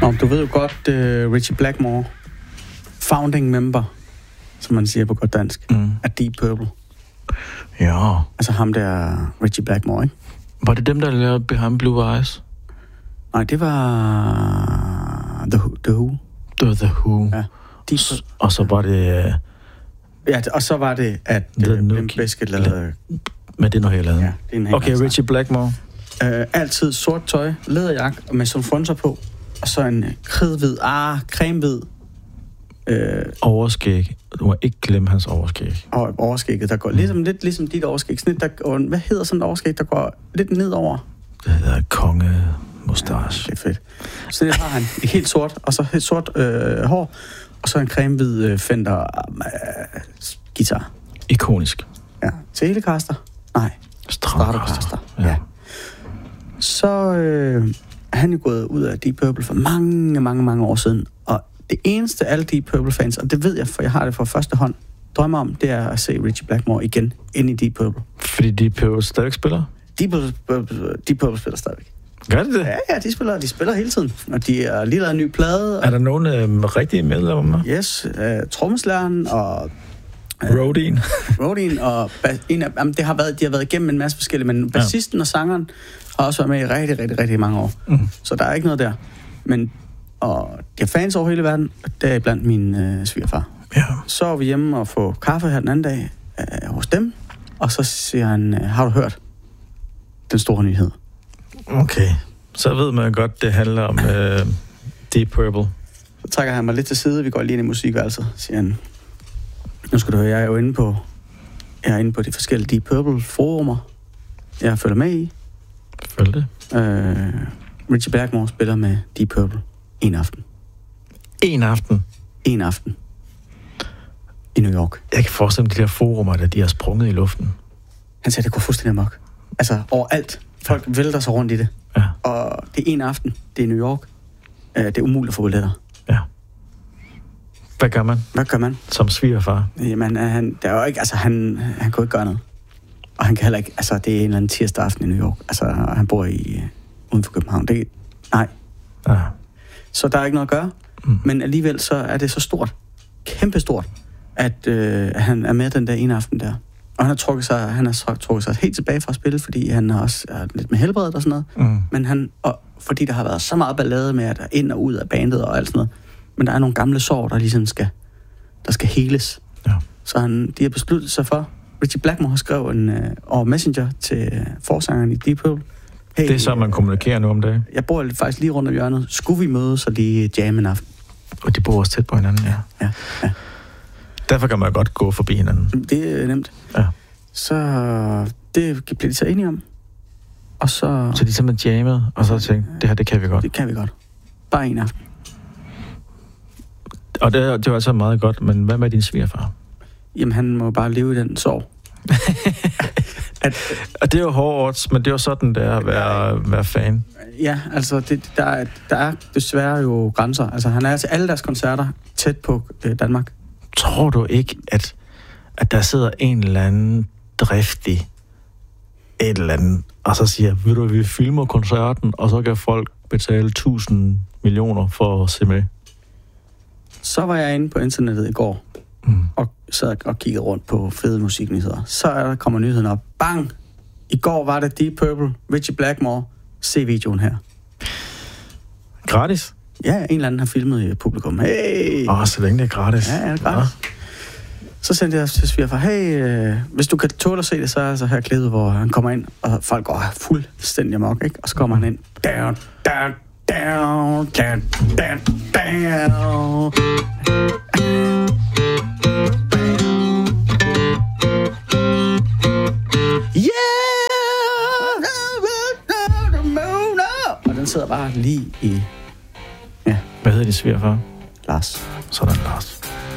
Nå, du ved jo godt, Ritchie Blackmore, founding member, som man siger på godt dansk, af Deep Purple. Ja. Altså ham der, Ritchie Blackmore, ikke? Var det dem, der lavede Behind Blue Eyes? Nej, det var The Who. Det var The Who. Ja. Og så var det... Ja, og så var det, at Limp Bizkit lavede... Men det er noget helt andet. Ja, okay, Ritchie Blackmore. Altid sort tøj, læderjakke med sådan frunser på, og så en cremehvid... Overskæg. Du må ikke glemme hans overskæg. Og overskægget, der går lidt ligesom dit overskæg. Sådan et, hvad hedder sådan et overskæg, der går lidt nedover? Det hedder kongemustache. Det er fedt. Så det har han helt sort, og så helt sort hår, og så en cremehvid Fender guitar. Ikonisk. Ja. Telecaster? Nej. Stratocaster. Ja. Så er han jo gået ud af Deep Purple for mange år siden, og det eneste alle Deep Purple-fans, og det ved jeg, for jeg har det fra første hånd, drømmer om, det er at se Ritchie Blackmore igen ind i Deep Purple. Fordi Deep Purple stadig spiller? Deep Purple spiller stadigvæk. Gør det det? Ja, de spiller hele tiden. Og de har lige lavet en ny plade. Er der nogen rigtige medlemmer? Yes, trommeslæren og... Rodin. Rodin og... de har været igennem en masse forskellige, men bassisten og sangeren har også været med i rigtig mange år. Så der er ikke noget der. Men... Og de har fans over hele verden, og det er blandt min svigerfar. Ja. Så er vi hjemme og får kaffe her den anden dag hos dem, og så siger han, har du hørt den store nyhed? Okay, så ved man godt, det handler om Deep Purple. Så trækker han mig lidt til side, vi går lige ind i musikværelset, siger han. Nu skal du høre, jeg er inde på de forskellige Deep Purple forumer, jeg følger med i. Følg det. Ritchie Blackmore spiller med Deep Purple en aften. En aften? I New York. Jeg kan forestille mig de der forumer, der de har sprunget i luften. Han sagde, det går fuldstændig amok. Altså, overalt. Folk vælter sig rundt i det. Ja. Og det er en aften. Det er New York. Det er umuligt at få billetter. Ja. Hvad gør man? Som svigerfar? Jamen, der er jo ikke, altså, han kan ikke gøre noget. Og han kan heller ikke, altså, det er en eller anden tirsdag aften i New York. Altså, han bor uden for København. Nej. Ja. Så der er ikke noget at gøre. Men alligevel så er det så stort, kæmpestort, at han er med den der ene aften der. Og han har trukket sig helt tilbage fra at spille, fordi han har også er lidt med helbredet og sådan noget. Men fordi der har været så meget ballade med at ind og ud af bandet og alt sådan noget. Men der er nogle gamle sår, der ligesom skal heles. Ja. Så de har besluttet sig for. Ritchie Blackmore har skrevet over Messenger til forsangeren i Deep Purple. Hey, det er så, man kommunikerer nu om dagen. Jeg bor faktisk lige rundt om hjørnet. Skulle vi mødes og lige jamme en aften? Og de bor også tæt på hinanden, ja. Derfor kan man godt gå forbi hinanden. Det er nemt. Ja. Så det blev de så enige om. Og så de simpelthen jammede, og så tænkte, det her, det kan vi godt. Det kan vi godt. Bare en aften. Og det var altså meget godt, men hvad med din svigerfar? Jamen, han må bare leve i den sorg. Og det er jo hårdt, men det er jo sådan, det er at være fan. Ja, altså, der er desværre jo grænser. Altså, han er til alle deres koncerter tæt på Danmark. Tror du ikke, at der sidder en eller anden driftig et eller andet, og så siger, ved du, vi filmer koncerten, og så kan folk betale 1000 millioner for at se med? Så var jeg inde på internettet i går, og sad og kiggede rundt på fede musiknyheder. Så kommer nyheden op. Bang! I går var det Deep Purple, Ritchie Blackmore. Se videoen her. Gratis? Ja, en eller anden har filmet i publikum. Hey! Så længe det er gratis. Ja, det er gratis. Ja. Så sendte jeg til svigerfar, hey, hvis du kan tåle at se det, så er altså her klippet, hvor han kommer ind, og folk går fuldstændig amok, ikke? Og så kommer han ind. Down, down, down, down, down, down. Og den sidder bare lige i... Ja. Hvad hedder din svigerfar? Lars. Sådan, Lars.